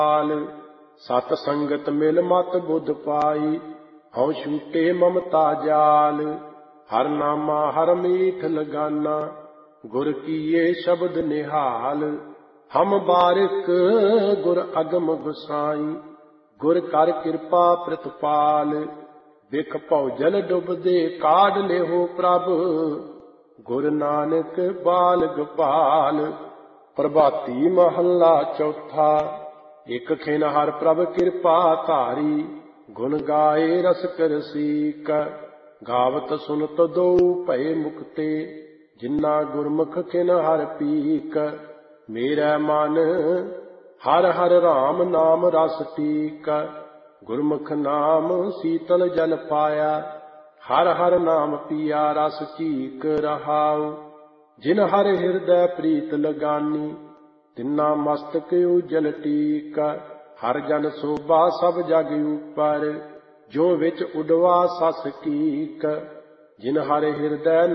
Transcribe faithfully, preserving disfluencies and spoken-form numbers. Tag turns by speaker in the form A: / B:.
A: सत संगत मिल मत बुध पाई, हऊँ छूटे ममता जाल। हर नामा हर मीठ लगाना, गुर कीए शब्द निहाल। हम बारिक गुर अगम गुसाई, गुर कर कृपा प्रतिपाल। बिख भौ जल डुबदे काढ़ लेहो प्रभ, गुर नानक बाल गोपाल। प्रभाती महला चौथा। एक खिन हर प्रभ कृपा धारी, गुण गाए रस कर सीक। गावत सुनत दो भय मुक्ते, जिन्ना गुरमुख खिन हर पीक। मेरा मन हर हर राम नाम रस टीक, गुरमुख नाम शीतल जल पाया। हर हर नाम पिया रस चीक रहाऊ। जिन हर हृदय प्रीत लगानी, तिन्ना मस्तक उजल टीक। हर जन शोभा सब जग ऊपर, जो विच उडवा सस कीक। जिन हर हृदय